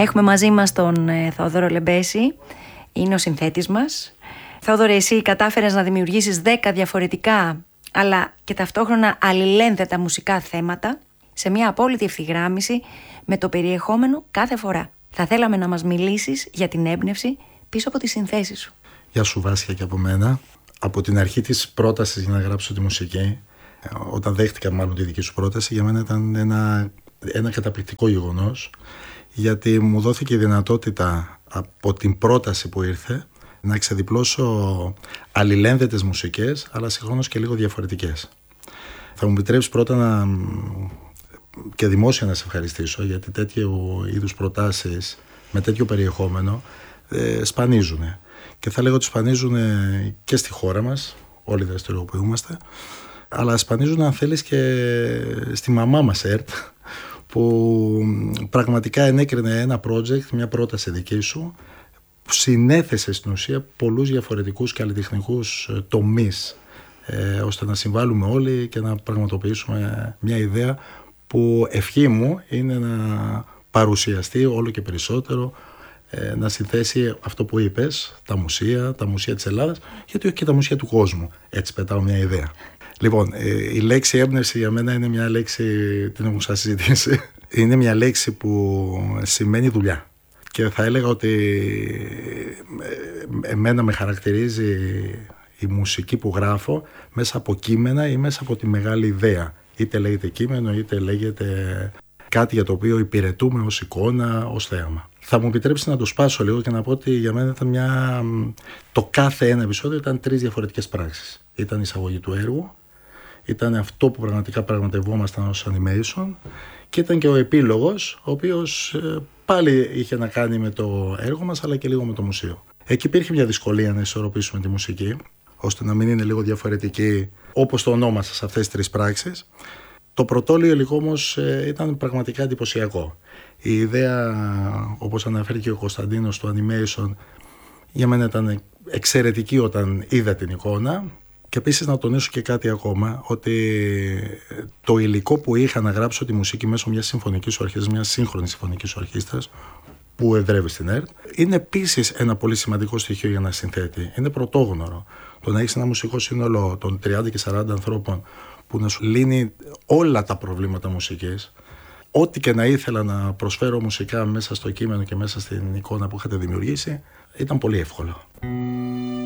Έχουμε μαζί μας τον Θόδωρο Λεμπέση, είναι ο συνθέτης μας. Θόδωρε, εσύ κατάφερες να δημιουργήσεις 10 διαφορετικά αλλά και ταυτόχρονα αλληλένδετα μουσικά θέματα σε μια απόλυτη ευθυγράμμιση με το περιεχόμενο κάθε φορά. Θα θέλαμε να μας μιλήσεις για την έμπνευση πίσω από τις συνθέσεις σου. Γεια σου Βάσια και από μένα. Από την αρχή της πρότασης για να γράψω τη μουσική, όταν δέχτηκα μάλλον τη δική σου πρόταση, για μένα ήταν ένα καταπληκτικό γεγονός, γιατί μου δόθηκε η δυνατότητα από την πρόταση που ήρθε να ξεδιπλώσω αλληλένδετες μουσικές, αλλά συγχρόνως και λίγο διαφορετικές. Θα μου επιτρέψεις πρώτα και δημόσια να σε ευχαριστήσω, γιατί τέτοιου είδους προτάσεις με τέτοιο περιεχόμενο σπανίζουν. Και θα λέγω ότι σπανίζουν και στη χώρα μας, όλοι δραστηριοποιούμαστε, αλλά σπανίζουν αν θέλεις και στη μαμά μας ΕΡΤ, που πραγματικά ενέκρινε ένα project, μια πρόταση δική σου, που συνέθεσε στην ουσία πολλούς διαφορετικούς καλλιτεχνικούς τομείς, ώστε να συμβάλλουμε όλοι και να πραγματοποιήσουμε μια ιδέα που ευχή μου είναι να παρουσιαστεί όλο και περισσότερο, να συνθέσει αυτό που είπες, τα μουσεία της Ελλάδας, γιατί όχι και τα μουσεία του κόσμου. Έτσι πετάω μια ιδέα. Λοιπόν, η λέξη έμπνευση για μένα είναι μια λέξη, την έχουμε συζητήσει, είναι μια λέξη που σημαίνει δουλειά. Και θα έλεγα ότι εμένα με χαρακτηρίζει η μουσική που γράφω μέσα από κείμενα ή μέσα από τη μεγάλη ιδέα. Είτε λέγεται κείμενο, είτε λέγεται κάτι για το οποίο υπηρετούμε ως εικόνα, ως θέαμα. Θα μου επιτρέψει να το σπάσω λίγο και να πω ότι για μένα ήταν το κάθε ένα επεισόδιο ήταν 3 διαφορετικές πράξεις. Ήταν η εισαγωγή του έργου, ήταν αυτό που πραγματικά πραγματευόμασταν ως animation και ήταν και ο επίλογος, ο οποίος πάλι είχε να κάνει με το έργο μας αλλά και λίγο με το μουσείο. Εκεί υπήρχε μια δυσκολία να ισορροπήσουμε τη μουσική, ώστε να μην είναι λίγο διαφορετική όπως το ονόμασα σε αυτές τις 3 πράξεις. Το πρωτόλιο υλικό όμως ήταν πραγματικά εντυπωσιακό. Η ιδέα, όπως αναφέρει και ο Κωνσταντίνος, του animation, για μένα ήταν εξαιρετική όταν είδα την εικόνα. Και επίσης να τονίσω και κάτι ακόμα, ότι το υλικό που είχα να γράψω τη μουσική μέσω μιας συμφωνικής ορχήστρας, μιας σύγχρονης συμφωνικής ορχήστρας που εδρεύει στην ΕΡΤ, είναι επίσης ένα πολύ σημαντικό στοιχείο για ένα συνθέτη. Είναι πρωτόγνωρο το να έχεις ένα μουσικό σύνολο των 30 και 40 ανθρώπων που να σου λύνει όλα τα προβλήματα μουσικής. Ό,τι και να ήθελα να προσφέρω μουσικά μέσα στο κείμενο και μέσα στην εικόνα που είχατε δημιουργήσει, ήταν πολύ εύκολο.